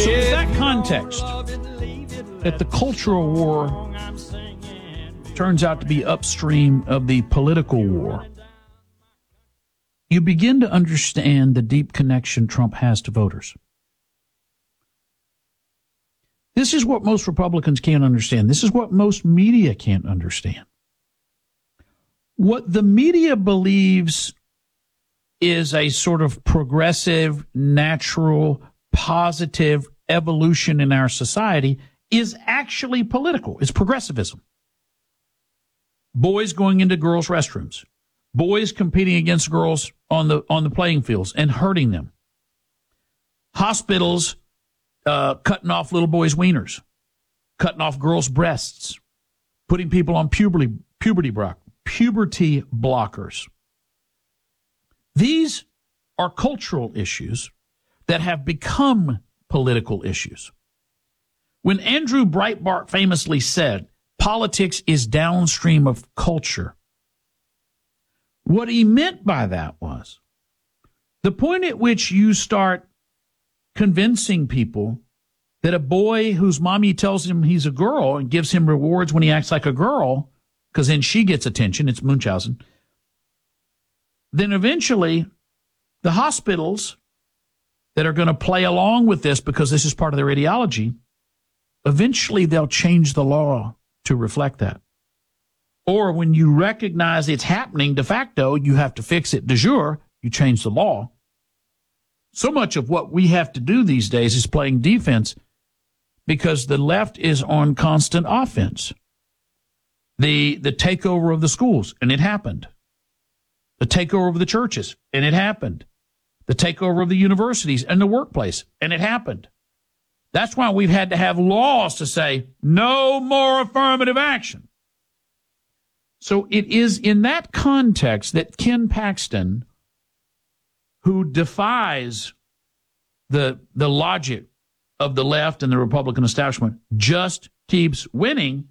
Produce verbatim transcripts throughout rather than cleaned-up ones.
So it's that context that the cultural war turns out to be upstream of the political war. You begin to understand the deep connection Trump has to voters. This is what most Republicans can't understand. This is what most media can't understand. What the media believes is a sort of progressive, natural, positive evolution in our society is actually political. It's progressivism. Boys going into girls' restrooms. Boys competing against girls on the on the playing fields and hurting them. Hospitals uh, cutting off little boys' wieners, cutting off girls' breasts, putting people on puberty puberty block, puberty blockers. These are cultural issues that have become political issues. When Andrew Breitbart famously said, politics is downstream of culture, what he meant by that was the point at which you start convincing people that a boy whose mommy tells him he's a girl and gives him rewards when he acts like a girl, because then she gets attention, it's Munchausen, then eventually the hospitals that are going to play along with this because this is part of their ideology, eventually they'll change the law to reflect that. Or when you recognize it's happening de facto, you have to fix it de jure, you change the law. So much of what we have to do these days is playing defense because the left is on constant offense. The, the takeover of the schools, and it happened. The takeover of the churches, and it happened. The takeover of the universities and the workplace, and it happened. That's why we've had to have laws to say no more affirmative action. So it is in that context that Ken Paxton, who defies the, the logic of the left and the Republican establishment, just keeps winning.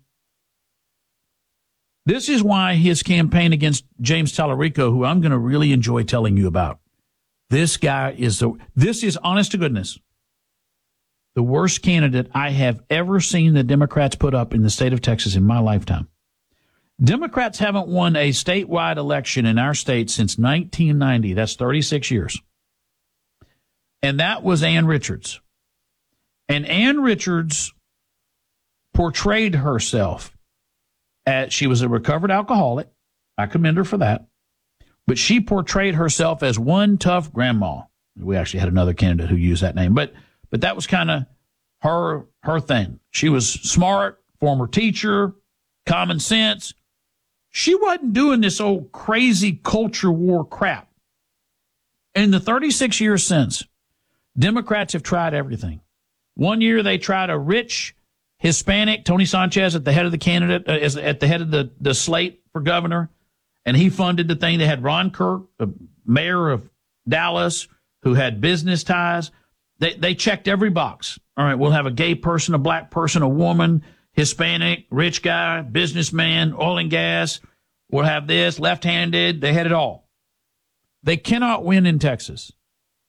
This is why his campaign against James Tallarico, who I'm going to really enjoy telling you about, this guy is, the, this is honest to goodness, the worst candidate I have ever seen the Democrats put up in the state of Texas in my lifetime. Democrats haven't won a statewide election in our state since nineteen ninety. That's thirty-six years. And that was Ann Richards. And Ann Richards portrayed herself as, she was a recovered alcoholic. I commend her for that. But she portrayed herself as one tough grandma. We actually had another candidate who used that name. But but that was kind of her her thing. She was smart, former teacher, common sense. She wasn't doing this old crazy culture war crap. In the thirty-six years since, Democrats have tried everything. One year they tried a rich Hispanic, Tony Sanchez, at the head of the candidate, uh, as, at the head of the, the slate for governor, and he funded the thing. They had Ron Kirk, the mayor of Dallas, who had business ties. They they checked every box. All right, we'll have a gay person, a black person, a woman, Hispanic, rich guy, businessman, oil and gas. We'll have this, left-handed. They had it all. They cannot win in Texas.